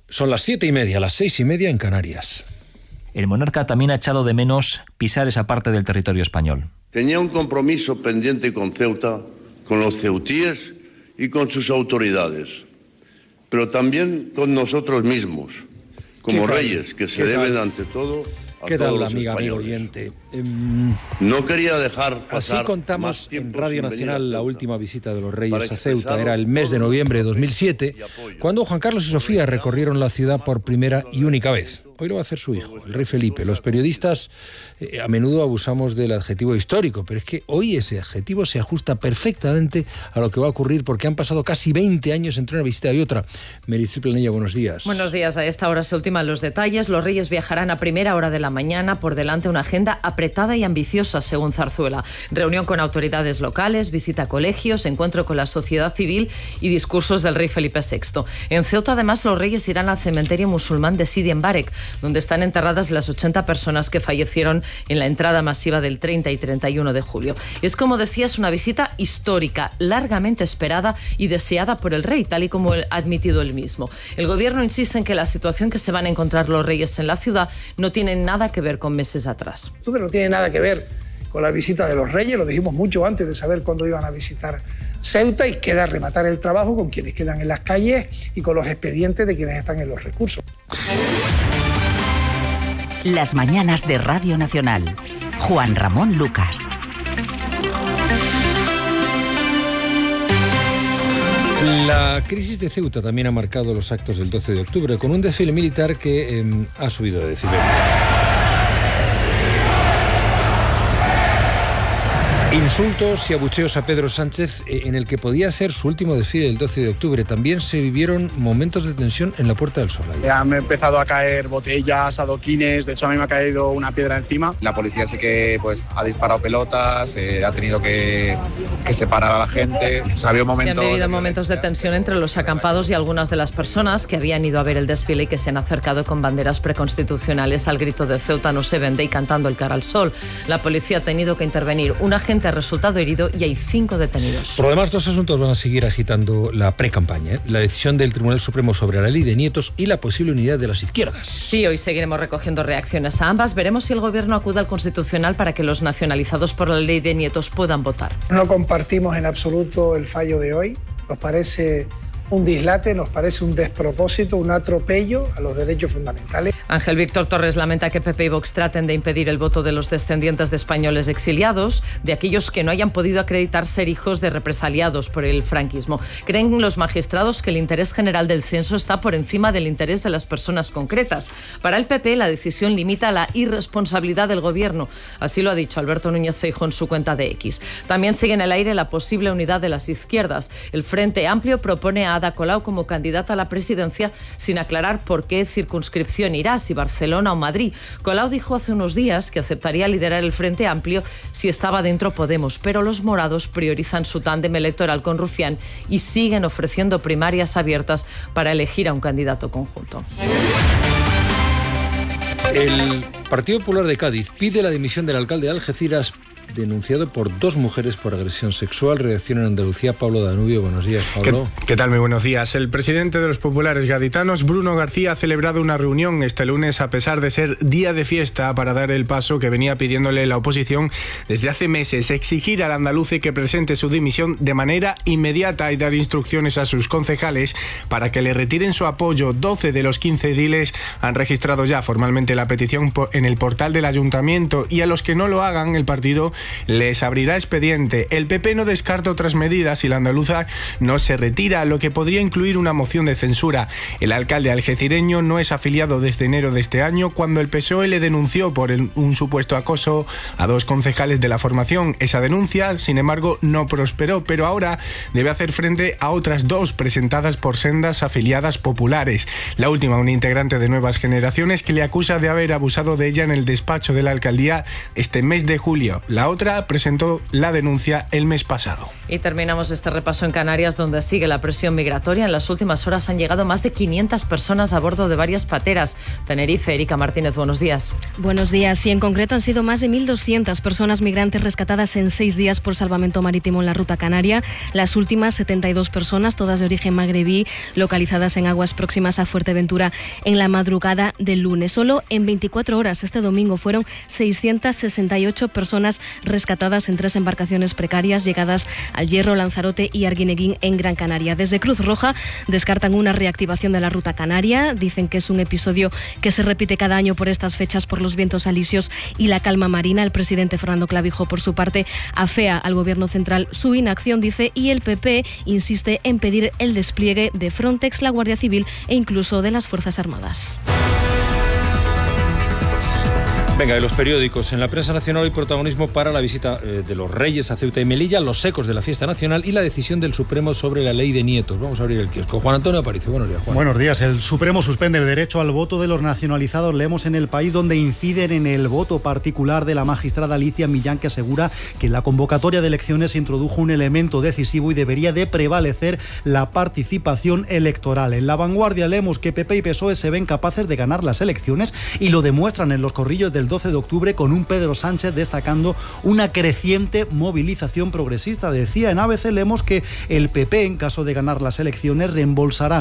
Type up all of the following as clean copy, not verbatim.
Son las 7:30, las 6:30 en Canarias. El monarca también ha echado de menos pisar esa parte del territorio español. Tenía un compromiso pendiente con Ceuta, con los ceutíes y con sus autoridades, pero también con nosotros mismos, como reyes que se deben ante todo a ¿Qué todos tal, los amiga, amigo españoles. oyente? No quería dejar pasar Así contamos más tiempo en Radio sin venir Nacional a la Ceuta. última visita de los Reyes Para a Ceuta. expresaros Era el mes de todo noviembre de nuestro 2007, respeto y apoyo. cuando Juan Carlos y Sofía recorrieron la ciudad por primera y única vez. Hoy lo va a hacer su hijo, el rey Felipe. Los periodistas a menudo abusamos del adjetivo histórico, pero es que hoy ese adjetivo se ajusta perfectamente a lo que va a ocurrir, porque han pasado casi 20 años entre una visita y otra. Meritxell Planella, buenos días. Buenos días. A esta hora se ultiman los detalles. Los Reyes viajarán a primera hora de la mañana. Por delante una agenda apretada y ambiciosa, según Zarzuela. Reunión con autoridades locales, visita a colegios, encuentro con la sociedad civil y discursos del rey Felipe VI. En Ceuta, además, los Reyes irán al cementerio musulmán de Sidi Mbarek, donde están enterradas las 80 personas que fallecieron en la entrada masiva del 30 y 31 de julio. Es, como decías, una visita histórica, largamente esperada y deseada por el rey, tal y como ha admitido él mismo. El gobierno insiste en que la situación que se van a encontrar los Reyes en la ciudad no tiene nada que ver con meses atrás. Pero no tiene nada que ver con la visita de los Reyes, lo dijimos mucho antes de saber cuándo iban a visitar Ceuta, y queda rematar el trabajo con quienes quedan en las calles y con los expedientes de quienes están en los recursos. Las mañanas de Radio Nacional. Juan Ramón Lucas. La crisis de Ceuta también ha marcado los actos del 12 de octubre, con un desfile militar que ha subido de decibelios. Insultos y abucheos a Pedro Sánchez en el que podía ser su último desfile el 12 de octubre. También se vivieron momentos de tensión en la Puerta del Sol. Han empezado a caer botellas, adoquines, de hecho a mí me ha caído una piedra encima. La policía sí que ha disparado pelotas, ha tenido que separar a la gente. Se han vivido momentos de tensión entre los acampados y algunas de las personas que habían ido a ver el desfile y que se han acercado con banderas preconstitucionales al grito de Ceuta no se vende y cantando el cara al sol. La policía ha tenido que intervenir. Un agente ha resultado herido y hay 5 detenidos. Por lo demás, 2 asuntos van a seguir agitando la pre-campaña. La decisión del Tribunal Supremo sobre la ley de nietos y la posible unidad de las izquierdas. Sí, hoy seguiremos recogiendo reacciones a ambas. Veremos si el Gobierno acude al Constitucional para que los nacionalizados por la ley de nietos puedan votar. No compartimos en absoluto el fallo de hoy. Nos parece un dislate, nos parece un despropósito, un atropello a los derechos fundamentales. Ángel Víctor Torres lamenta que PP y Vox traten de impedir el voto de los descendientes de españoles exiliados, de aquellos que no hayan podido acreditar ser hijos de represaliados por el franquismo. Creen los magistrados que el interés general del censo está por encima del interés de las personas concretas. Para el PP, la decisión limita la irresponsabilidad del Gobierno. Así lo ha dicho Alberto Núñez Feijóo en su cuenta de X. También sigue en el aire la posible unidad de las izquierdas. El Frente Amplio propone a Ada Colau como candidata a la presidencia sin aclarar por qué circunscripción irá, si Barcelona o Madrid. Colau dijo hace unos días que aceptaría liderar el Frente Amplio si estaba dentro Podemos, pero los morados priorizan su tándem electoral con Rufián y siguen ofreciendo primarias abiertas para elegir a un candidato conjunto. El Partido Popular de Cádiz pide la dimisión del alcalde de Algeciras, denunciado por 2 mujeres por agresión sexual. Redacción en Andalucía, Pablo Danubio. Buenos días, Pablo. ¿Qué tal? Muy buenos días. El presidente de los populares gaditanos, Bruno García, ha celebrado una reunión este lunes a pesar de ser día de fiesta para dar el paso que venía pidiéndole la oposición desde hace meses: exigir al andaluce que presente su dimisión de manera inmediata y dar instrucciones a sus concejales para que le retiren su apoyo. 12 de los 15 ediles han registrado ya formalmente la petición en el portal del ayuntamiento, y a los que no lo hagan, el partido les abrirá expediente. El PP no descarta otras medidas si la andaluza no se retira, lo que podría incluir una moción de censura. El alcalde algecireño no es afiliado desde enero de este año, cuando el PSOE le denunció por un supuesto acoso a 2 concejales de la formación. Esa denuncia, sin embargo, no prosperó, pero ahora debe hacer frente a otras 2 presentadas por sendas afiliadas populares. La última, una integrante de Nuevas Generaciones, que le acusa de haber abusado de ella en el despacho de la alcaldía este mes de julio. La La otra presentó la denuncia el mes pasado. Y terminamos este repaso en Canarias, donde sigue la presión migratoria. En las últimas horas han llegado más de 500 personas a bordo de varias pateras. Tenerife, Erika Martínez, buenos días. Buenos días. Y en concreto han sido más de 1.200 personas migrantes rescatadas en 6 días por salvamento marítimo en la ruta canaria. Las últimas 72 personas, todas de origen magrebí, localizadas en aguas próximas a Fuerteventura en la madrugada del lunes. Solo en 24 horas este domingo fueron 668 personas rescatadas en 3 embarcaciones precarias llegadas al Hierro, Lanzarote y Arguineguín en Gran Canaria. Desde Cruz Roja descartan una reactivación de la ruta canaria. Dicen que es un episodio que se repite cada año por estas fechas por los vientos alisios y la calma marina. El presidente Fernando Clavijo, por su parte, afea al Gobierno central su inacción, dice, y el PP insiste en pedir el despliegue de Frontex, la Guardia Civil e incluso de las Fuerzas Armadas. Venga, de los periódicos. En la prensa nacional hay protagonismo para la visita de los Reyes a Ceuta y Melilla, los ecos de la fiesta nacional y la decisión del Supremo sobre la ley de nietos. Vamos a abrir el kiosco. Juan Antonio Aparicio, buenos días, Juan. Buenos días. El Supremo suspende el derecho al voto de los nacionalizados. Leemos en El País, donde inciden en el voto particular de la magistrada Alicia Millán, que asegura que en la convocatoria de elecciones se introdujo un elemento decisivo y debería de prevalecer la participación electoral. En La Vanguardia leemos que PP y PSOE se ven capaces de ganar las elecciones y lo demuestran en los corrillos del 12 de octubre con un Pedro Sánchez destacando una creciente movilización progresista. Decía en ABC, leemos que el PP, en caso de ganar las elecciones, reembolsará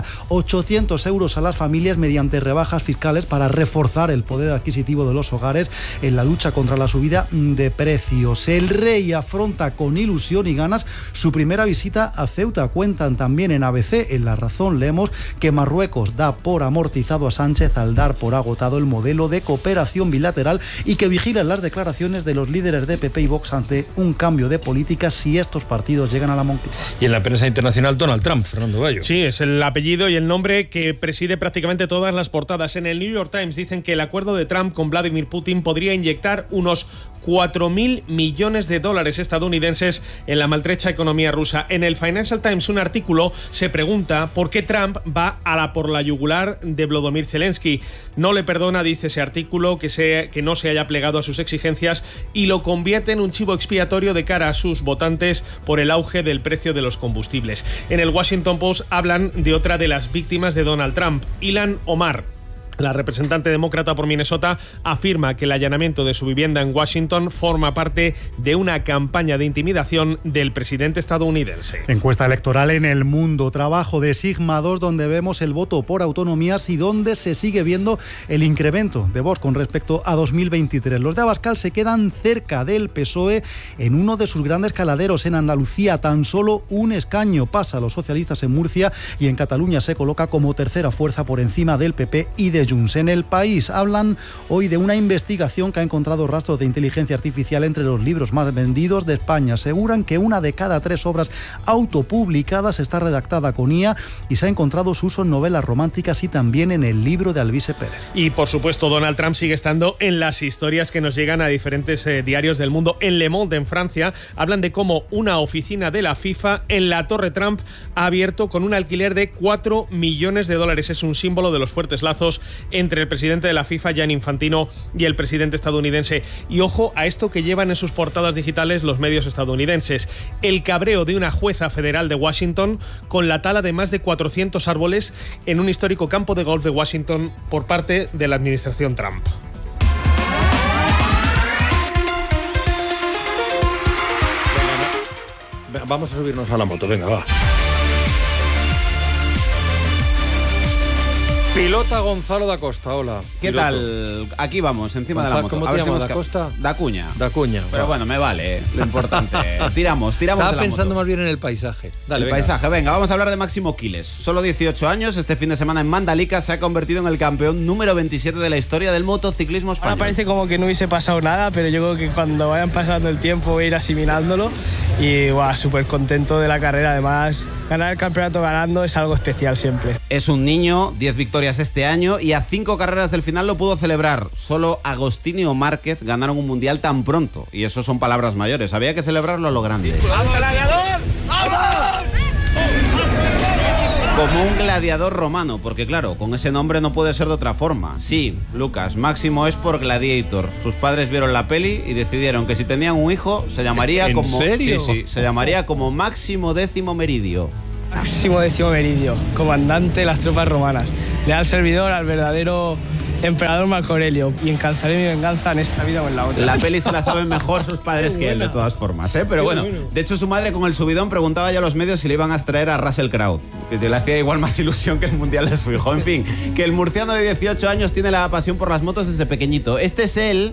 800 euros a las familias mediante rebajas fiscales para reforzar el poder adquisitivo de los hogares en la lucha contra la subida de precios. El Rey afronta con ilusión y ganas su primera visita a Ceuta. Cuentan también en ABC, en La Razón leemos que Marruecos da por amortizado a Sánchez al dar por agotado el modelo de cooperación bilateral y que vigilan las declaraciones de los líderes de PP y Vox ante un cambio de política si estos partidos llegan a la Moncloa. Y en la prensa internacional, Donald Trump, Fernando Bayo. Sí, es el apellido y el nombre que preside prácticamente todas las portadas. En el New York Times dicen que el acuerdo de Trump con Vladimir Putin podría inyectar unos 4.000 millones de dólares estadounidenses en la maltrecha economía rusa. En el Financial Times, un artículo se pregunta por qué Trump va por la yugular de Volodymyr Zelensky. No le perdona, dice ese artículo, que no se haya plegado a sus exigencias y lo convierte en un chivo expiatorio de cara a sus votantes por el auge del precio de los combustibles. En el Washington Post hablan de otra de las víctimas de Donald Trump, Ilhan Omar. La representante demócrata por Minnesota afirma que el allanamiento de su vivienda en Washington forma parte de una campaña de intimidación del presidente estadounidense. Encuesta electoral en El Mundo, trabajo de Sigma 2, donde vemos el voto por autonomías y donde se sigue viendo el incremento de Vox con respecto a 2023. Los de Abascal se quedan cerca del PSOE en uno de sus grandes caladeros. En Andalucía tan solo un escaño pasa a los socialistas en Murcia y en Cataluña se coloca como tercera fuerza por encima del PP y de Junts. En El País hablan hoy de una investigación que ha encontrado rastros de inteligencia artificial entre los libros más vendidos de España. Aseguran que 1 de cada 3 obras autopublicadas está redactada con IA y se ha encontrado su uso en novelas románticas y también en el libro de Alvise Pérez. Y por supuesto, Donald Trump sigue estando en las historias que nos llegan a diferentes diarios del mundo. En Le Monde, en Francia, hablan de cómo una oficina de la FIFA en la Torre Trump ha abierto con un alquiler de 4 millones de dólares. Es un símbolo de los fuertes lazos entre el presidente de la FIFA, Gianni Infantino, y el presidente estadounidense. Y ojo a esto que llevan en sus portadas digitales los medios estadounidenses: el cabreo de una jueza federal de Washington con la tala de más de 400 árboles en un histórico campo de golf de Washington por parte de la administración Trump. Vamos a subirnos a la moto, venga, va. Pilota Gonzalo da Costa, hola. ¿Qué tal? Aquí vamos, encima de la moto. ¿Cómo te llamas, da Costa? Da Cuña. Da Cuña. Pero bueno, me vale, lo importante. Tiramos Estaba de la pensando moto. más bien en el paisaje. Dale, el paisaje, venga, vamos a hablar de Máximo Quiles. Solo 18 años, este fin de semana en Mandalika se ha convertido en el campeón número 27 de la historia del motociclismo español. Ahora parece como que no hubiese pasado nada, pero yo creo que cuando vayan pasando el tiempo voy a ir asimilándolo y súper contento de la carrera. Además, ganar el campeonato ganando es algo especial siempre. Es un niño, 10 victorias este año y a 5 carreras del final lo pudo celebrar. Solo Agostini o Márquez ganaron un mundial tan pronto y eso son palabras mayores. Había que celebrarlo a lo grande. ¡Vamos, gladiador! ¡Vamos! Como un gladiador romano, porque claro, con ese nombre no puede ser de otra forma. Sí, Lucas, Máximo es por Gladiator. Sus padres vieron la peli y decidieron que si tenían un hijo se llamaría ¿En como... serio? Sí, se llamaría como Máximo Décimo Meridio. Máximo Décimo Meridio, comandante de las tropas romanas, leal servidor al verdadero emperador Marco Aurelio, y encalzaré mi venganza en esta vida o en la otra. La peli se la saben mejor sus padres que él, de todas formas, ¿eh? Pero bueno, de hecho su madre con el subidón preguntaba ya a los medios si le iban a extraer a Russell Crowe, que le hacía igual más ilusión que el mundial de su hijo. En fin, que el murciano de 18 años tiene la pasión por las motos desde pequeñito. Este es él...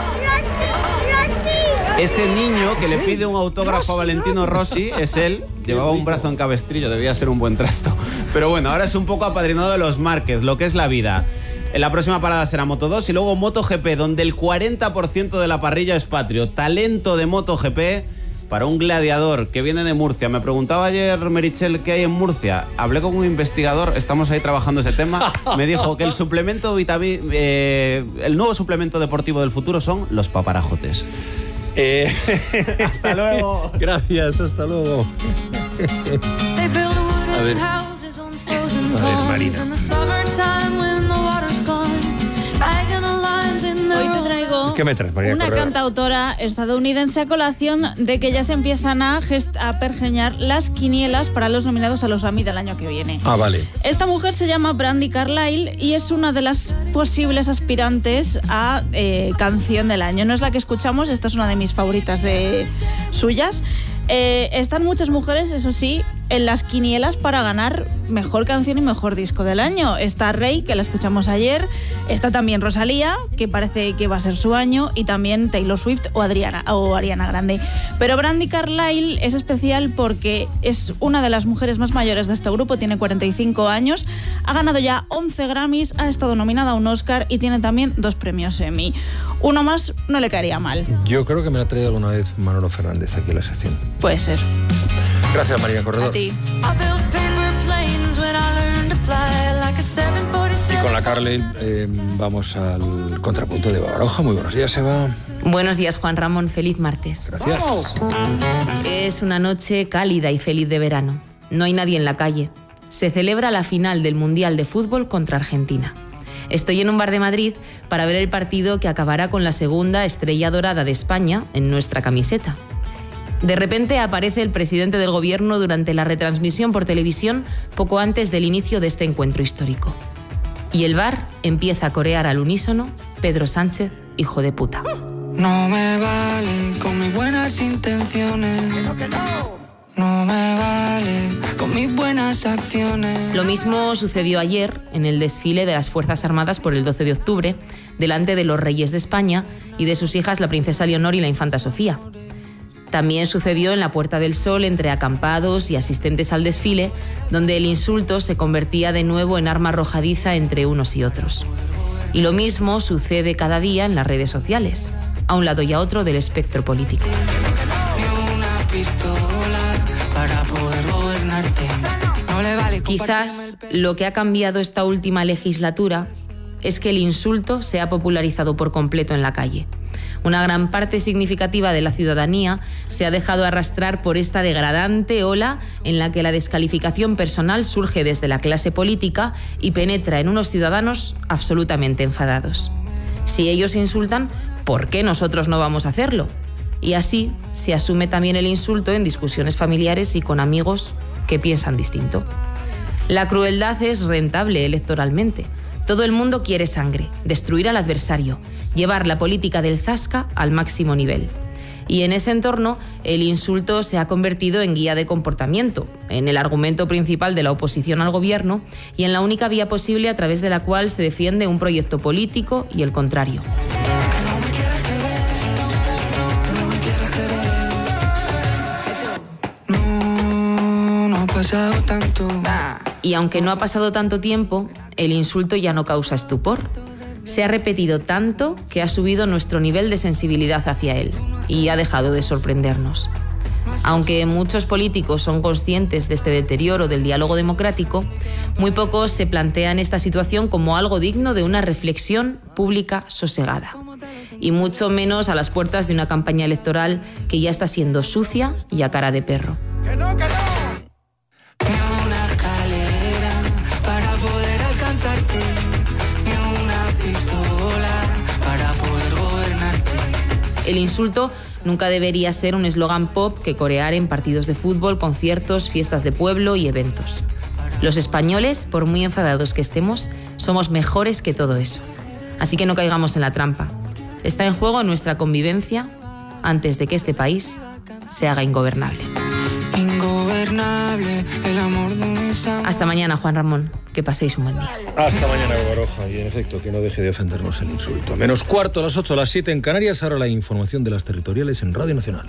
Ese niño que le pide un autógrafo a Valentino Rossi es él. Llevaba un brazo en cabestrillo, debía ser un buen trasto. Pero bueno, ahora es un poco apadrinado de los Márquez, lo que es la vida. En la próxima parada será Moto 2 y luego MotoGP, donde el 40% de la parrilla es patrio. Talento de MotoGP para un gladiador que viene de Murcia. Me preguntaba ayer Merichel qué hay en Murcia. Hablé con un investigador, estamos ahí trabajando ese tema. Me dijo que el suplemento el nuevo suplemento deportivo del futuro son los paparajotes. Hasta luego. Gracias, hasta luego. A ver, Marina. Hoy te traigo ¿Qué me traes, María una Correa? cantautora estadounidense a colación de que ya se empiezan a pergeñar las quinielas para los nominados a los Grammy del año que viene. Ah, vale. Esta mujer se llama Brandi Carlile y es una de las posibles aspirantes a canción del año. No es la que escuchamos, esta es una de mis favoritas de suyas. Están muchas mujeres, eso sí, en las quinielas para ganar mejor canción y mejor disco del año. Está Rey, que la escuchamos ayer. Está también Rosalía, que parece que va a ser su año. Y también Taylor Swift o Ariana Grande. Pero Brandi Carlile es especial porque es una de las mujeres más mayores de este grupo. Tiene 45 años. Ha ganado ya 11 Grammys. Ha estado nominada a un Oscar y tiene también 2 premios Emmy. Uno más no le caería mal. Yo creo que me lo ha traído alguna vez Manolo Fernández aquí a la sección. Puede ser. Gracias, María Corredor. A ti. Y con la Carlile vamos al contrapunto de Baroja. Muy buenos días, Eva. Buenos días, Juan Ramón. Feliz martes. Gracias. Es una noche cálida y feliz de verano. No hay nadie en la calle. Se celebra la final del Mundial de Fútbol contra Argentina. Estoy en un bar de Madrid para ver el partido que acabará con la segunda estrella dorada de España en nuestra camiseta. De repente aparece el presidente del gobierno durante la retransmisión por televisión poco antes del inicio de este encuentro histórico. Y el bar empieza a corear al unísono Pedro Sánchez, hijo de puta. No me vale con mis buenas intenciones. No me vale con mis buenas acciones. Lo mismo sucedió ayer en el desfile de las Fuerzas Armadas por el 12 de octubre, delante de los reyes de España y de sus hijas la princesa Leonor y la infanta Sofía. También sucedió en la Puerta del Sol entre acampados y asistentes al desfile, donde el insulto se convertía de nuevo en arma arrojadiza entre unos y otros. Y lo mismo sucede cada día en las redes sociales, a un lado y a otro del espectro político. Quizás lo que ha cambiado esta última legislatura es que el insulto se ha popularizado por completo en la calle. Una gran parte significativa de la ciudadanía se ha dejado arrastrar por esta degradante ola en la que la descalificación personal surge desde la clase política y penetra en unos ciudadanos absolutamente enfadados. Si ellos insultan, ¿por qué nosotros no vamos a hacerlo? Y así se asume también el insulto en discusiones familiares y con amigos que piensan distinto. La crueldad es rentable electoralmente. Todo el mundo quiere sangre, destruir al adversario, llevar la política del zasca al máximo nivel. Y en ese entorno, el insulto se ha convertido en guía de comportamiento, en el argumento principal de la oposición al gobierno y en la única vía posible a través de la cual se defiende un proyecto político y el contrario. No ha pasado tanto. Y aunque no ha pasado tanto tiempo, el insulto ya no causa estupor. Se ha repetido tanto que ha subido nuestro nivel de sensibilidad hacia él y ha dejado de sorprendernos. Aunque muchos políticos son conscientes de este deterioro del diálogo democrático, muy pocos se plantean esta situación como algo digno de una reflexión pública sosegada. Y mucho menos a las puertas de una campaña electoral que ya está siendo sucia y a cara de perro. El insulto nunca debería ser un eslogan pop que corear en partidos de fútbol, conciertos, fiestas de pueblo y eventos. Los españoles, por muy enfadados que estemos, somos mejores que todo eso. Así que no caigamos en la trampa. Está en juego nuestra convivencia antes de que este país se haga ingobernable. Ingobernable, el amor de mis amores. Hasta mañana, Juan Ramón. Que paséis un buen día. Hasta mañana, Baroja. Y en efecto, que no deje de ofendernos el insulto. Menos cuarto, a las 8, a las 7 en Canarias. Ahora la información de las territoriales en Radio Nacional.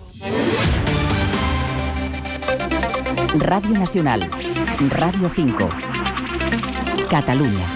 Radio Nacional. Radio 5. Catalunya.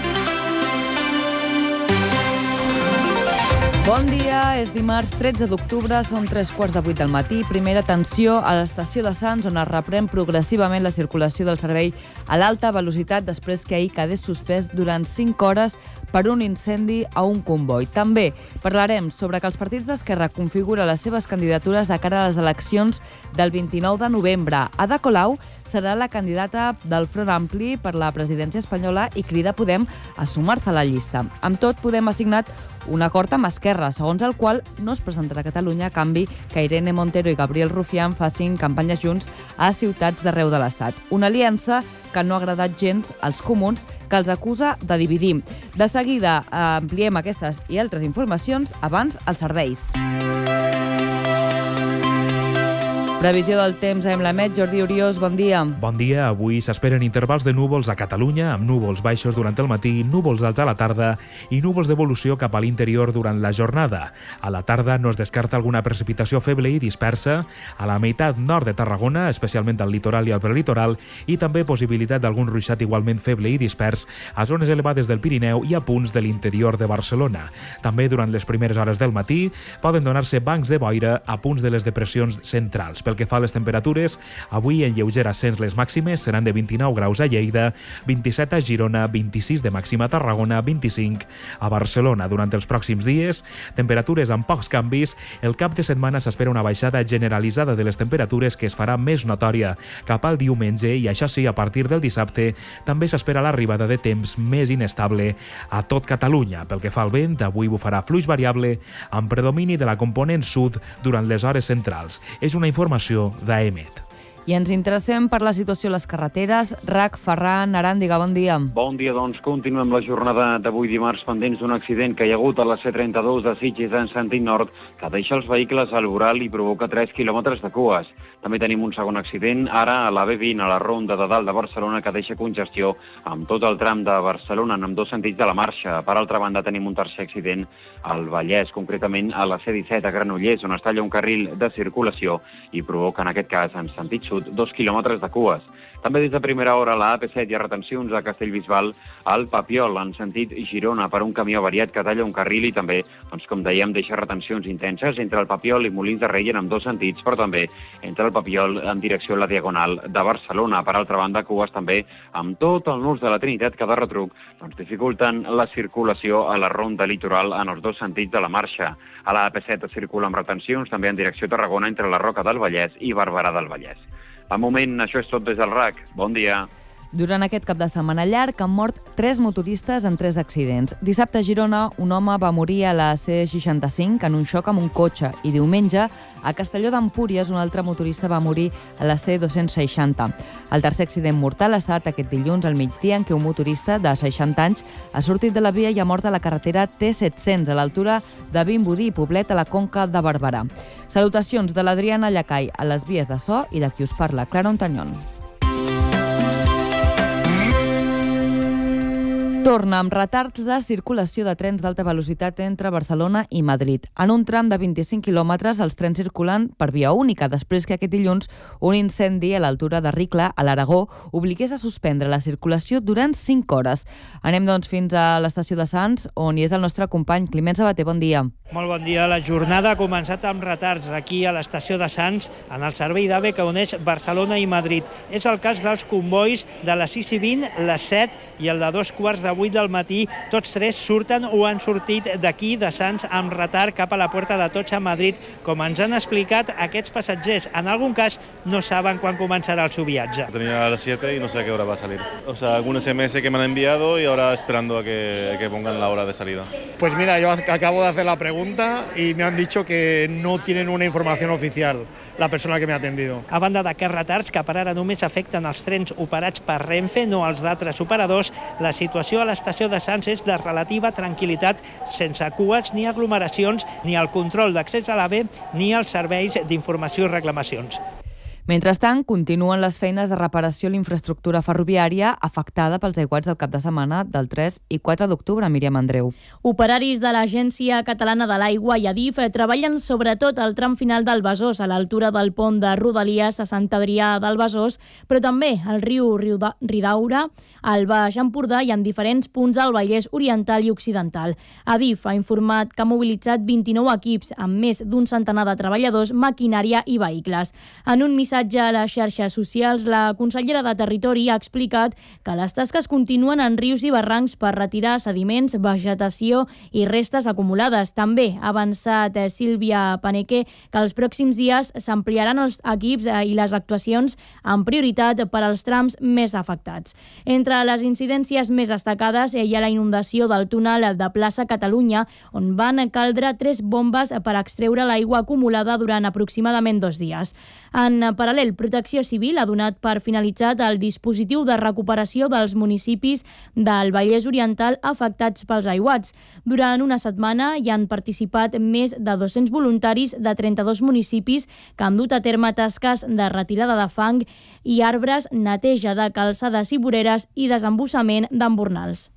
Bon dia, és dimarts 13 d'octubre, són 7:45 del matí. Primera atenció a l'estació de Sants, on es reprèn progressivament la circulació del servei a l'alta velocitat després que ahir quedés suspès durant 5 hores per un incendi a un comboi. També parlarem sobre que els partits d'Esquerra configuren les seves candidatures de cara a les eleccions del 29 de novembre. Ada Colau serà la candidata del Front Ampli per la presidència espanyola i crida Podem a sumar-se a la llista. Amb tot, Podem ha signat un acord amb Esquerra, segons el qual no es presentarà a Catalunya a canvi que Irene Montero i Gabriel Rufián facin campanya junts a ciutats d'arreu de l'Estat. Una aliança que no ha agradat gens als comuns, que els acusa de dividir. De seguida ampliem aquestes i altres informacions, abans els serveis. Previsió del temps a l'EMET, Jordi Oriós, bon dia. Bon dia. Avui s'esperen intervals de núvols a Catalunya, amb núvols baixos durant el matí, núvols alts a la tarda i núvols d'evolució cap a l'interior durant la jornada. A la tarda no es descarta alguna precipitació feble i dispersa a la meitat nord de Tarragona, especialment al litoral i al prelitoral, i també possibilitat d'algun ruixat igualment feble i dispers a zones elevades del Pirineu i a punts de l'interior de Barcelona. També durant les primeres hores del matí poden donar-se bancs de boira a punts de les depressions centrals. Pel que fa a les temperatures, avui en lleuger ascens les màximes seran de 29 graus a Lleida, 27 a Girona, 26 de màxima a Tarragona, 25 a Barcelona. Durant els pròxims dies, temperatures amb pocs canvis. El cap de setmana s'espera una baixada generalitzada de les temperatures que es farà més notòria cap al diumenge i, això sí, a partir del dissabte també s'espera l'arribada de temps més inestable a tot Catalunya. Pel que fa al vent, avui bufarà fluix variable amb predomini de la component sud durant les hores centrals. És una informació d'AEMET. I ens interessem per la situació a les carreteres. RAC, Ferran, Aràndiga, bon dia. Bon dia, doncs continuem la jornada d'avui dimarts pendents d'un accident que hi ha hagut a la C32 de Sitges en sentit nord que deixa els vehicles al voral i provoca 3 quilòmetres de cues. També tenim un segon accident ara a la B20 a la ronda de dalt de Barcelona que deixa congestió amb tot el tram de Barcelona en ambdós sentits de la marxa. Per altra banda tenim un tercer accident al Vallès, concretament a la C17 a Granollers, on es talla un carril de circulació i provoca en aquest cas en sentit sud 2 quilòmetres de cues. També des de primera hora a la AP7 hi ha retencions a Castellbisbal al Papiol en sentit Girona per un camió avariat que talla un carril i també, doncs, com dèiem, deixa retencions intenses entre el Papiol i Molins de Rei en ambdós sentits, però també entre el Papiol en direcció a la Diagonal de Barcelona. Per altra banda, cues també amb tot el nus de la Trinitat que de retruc dificulten la circulació a la ronda litoral en els dos sentits de la marxa. A la AP7 es circula amb retencions també en direcció a Tarragona entre la Roca del Vallès i Barberà del Vallès. De moment, això és tot des del RAC. Bon dia. Durant aquest cap de setmana llarg han mort 3 motoristes en 3 accidents. Dissabte a Girona, un home va morir a la C65 en un xoc amb un cotxe i diumenge a Castelló d'Empúries un altre motorista va morir a la C260. El tercer accident mortal ha estat aquest dilluns al migdia en què un motorista de 60 anys ha sortit de la via i ha mort a la carretera T700 a l'altura de Vimbodí i Poblet a la Conca de Barberà. Salutacions de l'Adriana Llacai a les vies de so i de qui us parla, Clara Ontañón. Torna amb retards la circulació de trens d'alta velocitat entre Barcelona i Madrid. En un tram de 25 quilòmetres els trens circulen per via única, després que aquest dilluns un incendi a l'altura de Ricla, a l'Aragó, obligués a suspendre la circulació durant 5 hores. Anem, doncs, fins a l'estació de Sants, on hi és el nostre company Climent Sabater. Bon dia. Molt bon dia. La jornada ha començat amb retards aquí a l'estació de Sants, en el servei d'AVE que uneix Barcelona i Madrid. És el cas dels combois de les 6:20, les 7 i el de 2:15 8 del matí. Tots tres surten o han sortit d'aquí, de Sants, amb retard cap a la Puerta d'Atocha a Madrid. Com ens han explicat, aquests passatgers, en algun cas, no saben quan començarà el seu viatge. Tenía a las 7 y no sé a qué hora va a salir. O sea, algún SMS que me han enviado y ahora esperando a que pongan la hora de salida. Pues mira, yo acabo de hacer la pregunta y me han dicho que no tienen una información oficial la persona que me ha atendido. A banda d'aquests retards, que per ara només afecten els trens operats per Renfe, no els d'altres operadors, la situació a l'estació de Sants és de relativa tranquil·litat, sense cues ni aglomeracions, ni el control d'accés a l'AVE, ni els serveis d'informació i reclamacions. Mentrestant, continuen les feines de reparació a l'infraestructura ferroviària afectada pels aiguats del cap de setmana del 3 i 4 d'octubre, Míriam Andreu. Operaris de l'Agència Catalana de l'Aigua i Adif treballen sobretot al tram final del Besòs, a l'altura del pont de Rodalies a Sant Adrià del Besòs, però també al riu Ridaura, al Baix Empordà i en diferents punts al Vallès Oriental i Occidental. Adif ha informat que ha mobilitzat 29 equips amb més d'un centenar de treballadors, maquinària i vehicles. En un missatge a les xarxes socials, la consellera de Territori ha explicat que les tasques continuen en rius i barrancs per retirar sediments, vegetació i restes acumulades. També ha avançat Sílvia Paneque que els pròxims dies s'ampliaran els equips i les actuacions amb prioritat per als trams més afectats. Entre les incidències més destacades hi ha la inundació del túnel de Plaça Catalunya, on van caldre 3 bombes per extreure l'aigua acumulada durant aproximadament 2 dies. En paral·lel, Protecció Civil ha donat per finalitzat el dispositiu de recuperació dels municipis del Vallès Oriental afectats pels aiguats. Durant una setmana hi han participat més de 200 voluntaris de 32 municipis que han dut a terme tasques de retirada de fang i arbres, neteja de calçades i voreres i desembussament d'embornals.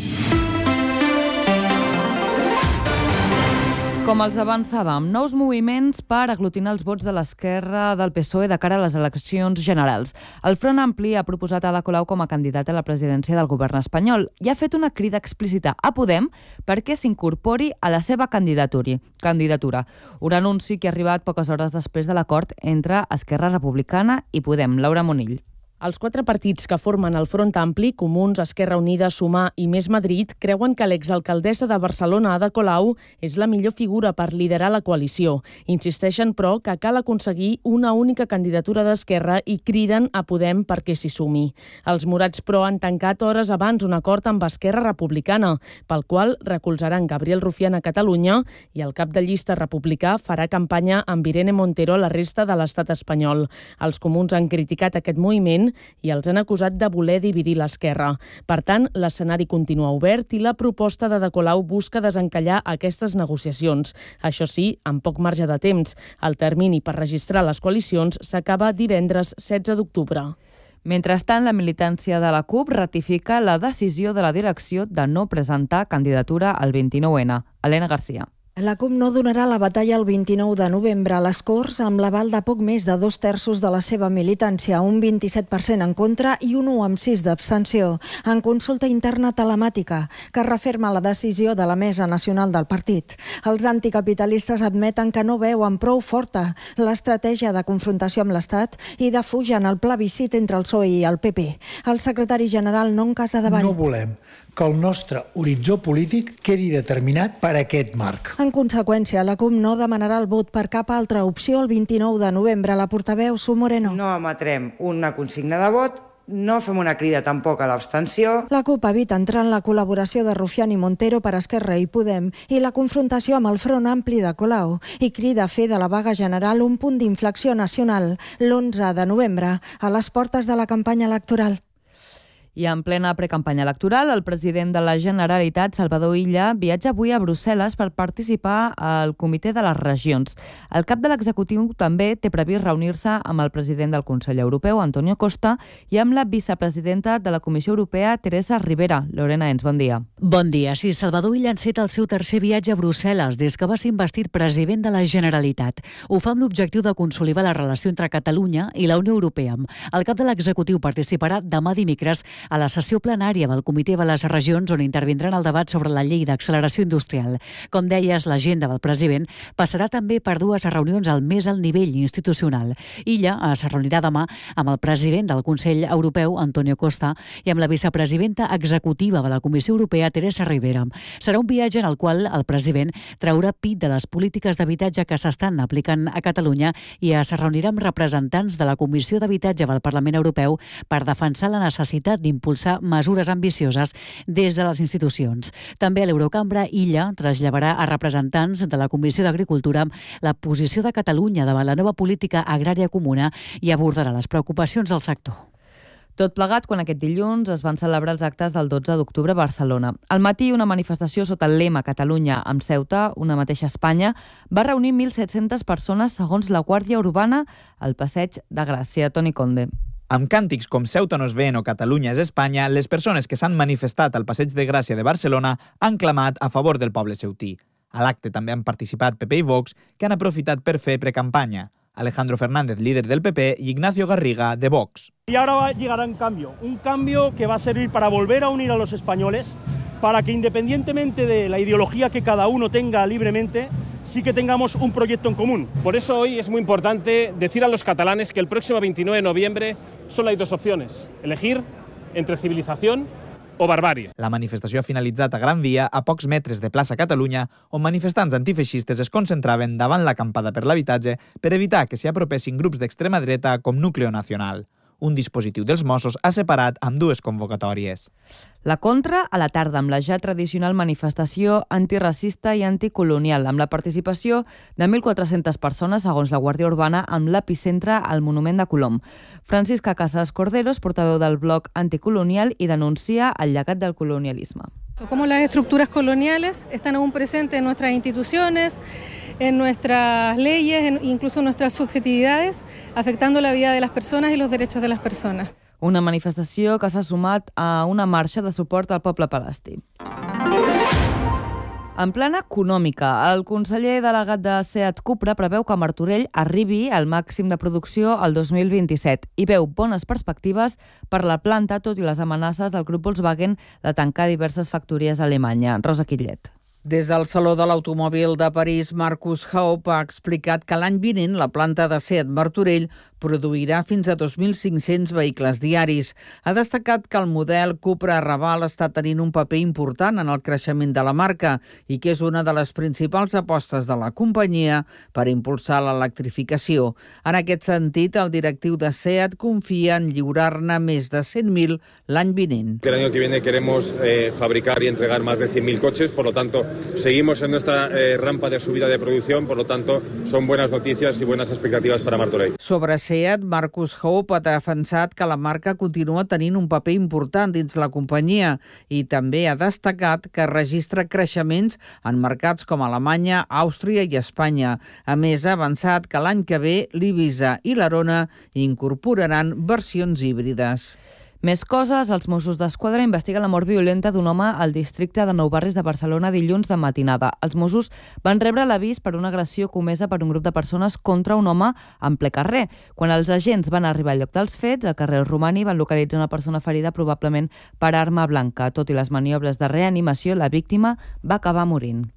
Com els avançàvem, nous moviments per aglutinar els vots de l'esquerra del PSOE de cara a les eleccions generals. El Front Ampli ha proposat Ada Colau com a candidata a la presidència del govern espanyol i ha fet una crida explícita a Podem perquè s'incorpori a la seva candidatura. Un anunci que ha arribat poques hores després de l'acord entre Esquerra Republicana i Podem. Laura Monill. Els 4 partits que formen el Front Ampli, Comuns, Esquerra Unida, Sumar i Més Madrid, creuen que l'exalcaldessa de Barcelona, Ada Colau, és la millor figura per liderar la coalició. Insisteixen, però, que cal aconseguir una única candidatura d'Esquerra i criden a Podem perquè s'hi sumi. Els morats, però, han tancat hores abans un acord amb Esquerra Republicana, pel qual recolzaran Gabriel Rufián a Catalunya i el cap de llista republicà farà campanya amb Irene Montero a la resta de l'estat espanyol. Els comuns han criticat aquest moviment i els han acusat de voler dividir l'esquerra. Per tant, l'escenari continua obert i la proposta d'Ada Colau busca desencallar aquestes negociacions. Això sí, amb poc marge de temps. El termini per registrar les coalicions s'acaba divendres 16 d'octubre. Mentrestant, la militància de la CUP ratifica la decisió de la direcció de no presentar candidatura al 29N. Helena Garcia. La CUP no donarà la batalla el 29 de novembre a les Corts amb l'aval de poc més de 2/3 de la seva militància, un 27% en contra i un 1,6% d'abstenció, en consulta interna telemàtica, que referma la decisió de la Mesa Nacional del partit. Els anticapitalistes admeten que no veuen prou forta l'estratègia de confrontació amb l'Estat i defugen el plebiscit entre el PSOE i el PP. El secretari general non Casadevall. No volem que el nostre horitzó polític quedi determinat per aquest marc. En conseqüència, la CUP no demanarà el vot per cap altra opció el 29 de novembre. La portaveu Su Moreno. No emetrem una consigna de vot, no fem una crida tampoc a l'abstenció. La CUP evita entrar en la col·laboració de Rufián i Montero per Esquerra i Podem i la confrontació amb el Front Ampli de Colau i crida a fer de la vaga general un punt d'inflexió nacional l'11 de novembre a les portes de la campanya electoral. I en plena precampanya electoral, el president de la Generalitat, Salvador Illa, viatja avui a Brussel·les per participar al Comitè de les Regions. El cap de l'executiu també té previst reunir-se amb el president del Consell Europeu, Antonio Costa, i amb la vicepresidenta de la Comissió Europea, Teresa Ribera. Lorena Ens, bon dia. Bon dia. Sí, Salvador Illa enceta el seu tercer viatge a Brussel·les des que va ser investit president de la Generalitat. Ho fa amb l'objectiu de consolidar la relació entre Catalunya i la Unió Europea. El cap de l'executiu participarà demà dimecres a la sessió plenària del Comitè de les Regions, on intervindran el debat sobre la llei d'acceleració industrial. Com deies, l'agenda del president passarà també per 2 reunions al més alt nivell institucional. Illa es reunirà demà amb el president del Consell Europeu, Antonio Costa, i amb la vicepresidenta executiva de la Comissió Europea, Teresa Rivera. Serà un viatge en el qual el president traurà pit de les polítiques d'habitatge que s'estan aplicant a Catalunya i es reunirà amb representants de la Comissió d'Habitatge del Parlament Europeu per defensar la necessitat d'impulsar mesures ambicioses des de les institucions. També a l'Eurocambra, Illa traslladarà a representants de la Comissió d'Agricultura la posició de Catalunya davant la nova política agrària comuna i abordarà les preocupacions del sector. Tot plegat quan aquest dilluns es van celebrar els actes del 12 d'octubre a Barcelona. Al matí, una manifestació sota el lema Catalunya amb Ceuta, una mateixa Espanya, va reunir 1.700 persones segons la Guàrdia Urbana al Passeig de Gràcia. Toni Conde. Amb càntics com Ceuta no és ven o Catalunya és Espanya, les persones que s'han manifestat al Passeig de Gràcia de Barcelona han clamat a favor del poble ceutí. A l'acte també han participat PP i Vox, que han aprofitat per fer precampanya. Alejandro Fernández, líder del PP, y Ignacio Garriga, de Vox. Y ahora llegará un cambio que va a servir para volver a unir a los españoles, para que independientemente de la ideología que cada uno tenga libremente, sí que tengamos un proyecto en común. Por eso hoy es muy importante decir a los catalanes que el próximo 29 de noviembre solo hay 2 opciones: elegir entre civilización o barbària. La manifestació ha finalitzat a Gran Via, a pocs metres de plaça Catalunya, on manifestants antifeixistes es concentraven davant l'acampada per l'habitatge per evitar que s'hi apropessin grups d'extrema dreta com Núcleo Nacional. Un dispositiu dels Mossos ha separat amb 2 convocatòries. La contra a la tarda, amb la ja tradicional manifestació antiracista i anticolonial, amb la participació de 1.400 persones, segons la Guàrdia Urbana, amb l'epicentre al Monument de Colom. Francisca Casas Corderos, portaveu del bloc anticolonial, i denuncia el llegat del colonialisme. Cómo las estructuras coloniales están aún presentes en nuestras instituciones, en nuestras leyes, incluso en nuestras subjetividades, afectando la vida de las personas y los derechos de las personas. Una manifestació que s'ha sumat a una marxa de suport al poble palestí. En plana econòmica, el conseller delegat de SEAT Cupra preveu que Martorell arribi al màxim de producció el 2027 i veu bones perspectives per la planta, tot i les amenaces del grup Volkswagen de tancar diverses factories a Alemanya. Rosa Quillet. Des del Saló de l'Automòbil de París, Marcus Haupt ha explicat que l'any vinent la planta de SEAT Martorell produirà fins a 2.500 vehicles diaris. Ha destacat que el model Cupra Raval està tenint un paper important en el creixement de la marca i que és una de les principals apostes de la companyia per impulsar l'electrificació. En aquest sentit, el directiu de SEAT confia en lliurar-ne més de 100.000 l'any vinent. El año que viene queremos fabricar y entregar más de 100.000 coches, por lo tanto, seguimos en nuestra rampa de subida de producción, por lo tanto, son buenas noticias y buenas expectativas para Martorell. Sobre SEAT, Marcus Haupt ha defensat que la marca continua tenint un paper important dins la companyia i també ha destacat que registra creixements en mercats com Alemanya, Àustria i Espanya. A més, ha avançat que l'any que ve l'Ibiza i l'Arona incorporaran versions híbrides. Més coses, els Mossos d'Esquadra investiguen la mort violenta d'un home al districte de Nou Barris de Barcelona dilluns de matinada. Els Mossos van rebre l'avís per una agressió comesa per un grup de persones contra un home en ple carrer. Quan els agents van arribar al lloc dels fets, al carrer Romani, van localitzar una persona ferida probablement per arma blanca. Tot i les maniobres de reanimació, la víctima va acabar morint.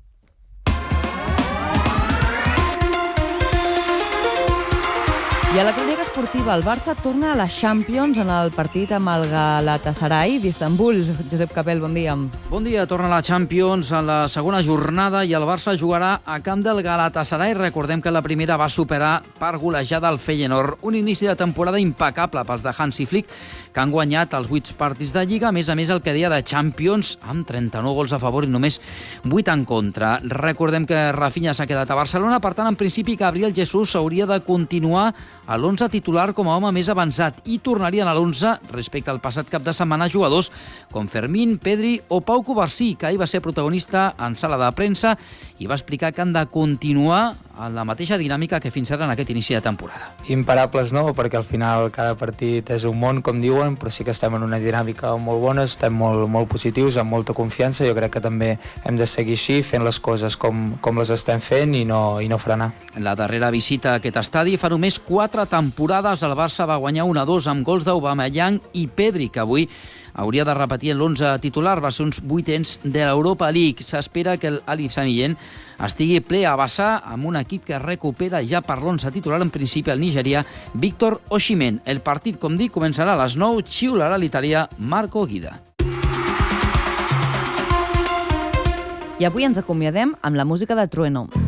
I a la crònica esportiva, el Barça torna a la Champions en el partit amb el Galatasaray d'Istanbul. Josep Capel, bon dia. Bon dia, torna a la Champions en la segona jornada i el Barça jugarà a camp del Galatasaray. Recordem que la primera va superar per golejada el Feyenoord. Un inici de temporada impecable pels de Hansi Flick, que han guanyat els 8 partits de Lliga. A més, el que deia de Champions, amb 39 gols a favor i només 8 en contra. Recordem que Rafinha s'ha quedat a Barcelona, per tant, en principi, Gabriel Jesús s'hauria de continuar a l'11 titular com a home més avançat i tornarien a l'11 respecte al passat cap de setmana jugadors com Fermín, Pedri o Pau Cubarsí, que ahir va ser protagonista en sala de premsa i va explicar que han de continuar en la mateixa dinàmica que fins ara en aquest inici de temporada. Imparables no, perquè al final cada partit és un món, com diuen, però sí que estem en una dinàmica molt bona, estem molt positius, amb molta confiança. Jo crec que també hem de seguir així, fent les coses com les estem fent i no frenar. La darrera visita a aquest estadi fa només 4 temporades. El Barça va guanyar 1-2 amb gols d'Aubameyang i Pedri, que avui hauria de repetir l'11 titular, va ser uns 8ens de l'Europa League. S'espera que l'Alip Samillén estigui ple a vessar amb un equip que recupera ja per l'11 titular, en principi el nigerià Víctor Osimhen. El partit, com dic, començarà a les 9, xiularà l'italià Marco Guida. I avui ens acomiadem amb la música de Trueno.